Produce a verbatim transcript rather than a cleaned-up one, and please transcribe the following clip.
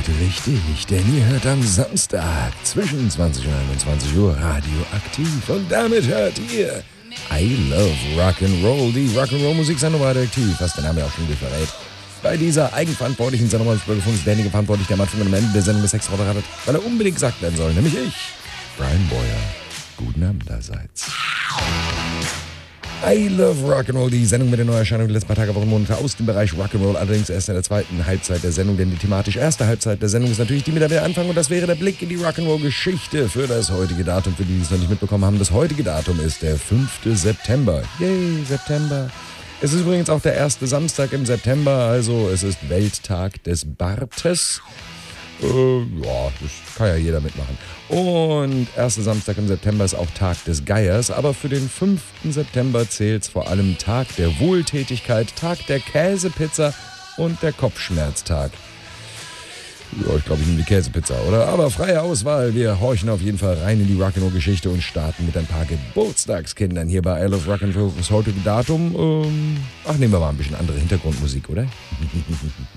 seid richtig, denn ihr hört am Samstag zwischen zwanzig und einundzwanzig Uhr Radioaktiv und damit hört ihr I Love Rock'n'Roll, die Rock'n'Roll Musiksendung Radioaktiv, was der Name auch schon verrät. Bei dieser eigenverantwortlichen Sendung ist Danny verantwortlich, der am Anfang und am Ende der Sendung das Sex hat, weil er unbedingt gesagt werden soll, nämlich ich, Brian Boyer. Guten Abend allerseits. I Love Rock'n'Roll, die Sendung mit der Neuerscheinung der letzten paar Tage, Wochen, Monate aus dem Bereich Rock'n'Roll, allerdings erst in der zweiten Halbzeit der Sendung, denn die thematisch erste Halbzeit der Sendung ist natürlich die, mit der wir anfangen, und das wäre der Blick in die Rock'n'Roll-Geschichte für das heutige Datum, für die, die es noch nicht mitbekommen haben. Das heutige Datum ist der fünfte September. Yay, September. Es ist übrigens auch der erste Samstag im September, also es ist Welttag des Bartes. Äh, ja, das kann ja jeder mitmachen. Und erster Samstag im September ist auch Tag des Geiers, aber für den fünften September zählt vor allem Tag der Wohltätigkeit, Tag der Käsepizza und der Kopfschmerztag. Ja, ich glaube, ich nehme die Käsepizza, oder? Aber freie Auswahl, wir horchen auf jeden Fall rein in die Rock'n'Roll-Geschichte und starten mit ein paar Geburtstagskindern hier bei I Love Rock'n'Roll. Das heutige Datum, ähm, ach, nehmen wir mal ein bisschen andere Hintergrundmusik, oder?